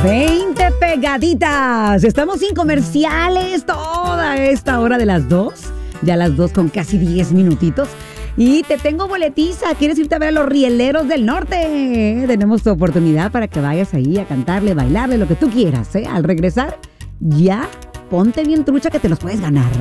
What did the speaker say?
20 pegaditas. Estamos sin comerciales toda esta hora de las 2. Ya las 2 con casi 10 minutitos. Y te tengo boletiza. ¿Quieres irte a ver a los Rieleros del Norte? Tenemos tu oportunidad para que vayas ahí a cantarle, bailarle, lo que tú quieras, ¿eh? Al regresar, ya ponte bien trucha que te los puedes ganar.